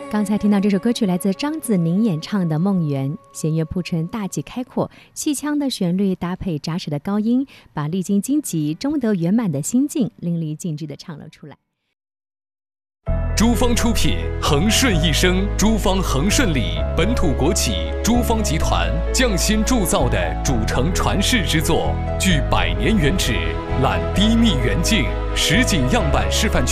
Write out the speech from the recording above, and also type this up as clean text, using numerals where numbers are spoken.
刚才听到这首歌曲来自张子宁演唱的《梦圆》，弦乐铺陈大气开阔，气腔的旋律搭配扎实的高音，把历经荆棘终得圆满的心境淋漓尽致地唱了出来。 珠芳出品，恒顺一生，珠芳恒顺里本土国企珠芳集团匠心铸造的主城传世之作，具100年原址，揽低密远近，实景样板示范区。